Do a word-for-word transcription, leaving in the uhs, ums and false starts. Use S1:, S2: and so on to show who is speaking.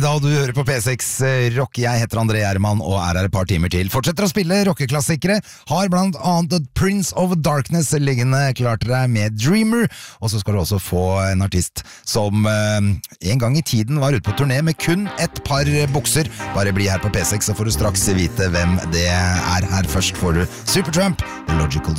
S1: Da du hører på P seks Rock, jeg heter André Gjerman og er her et par timer til. Fortsetter å spille rockeklassikere, har blant annet The Prince of Darkness liggende klart til deg med Dreamer, og så skal du også få en artist som eh, en gang i tiden var ute på turné med kun et par bukser. Bare bli her på P seks, så får du straks vite hvem det er. Her først får du Supertramp, The Logical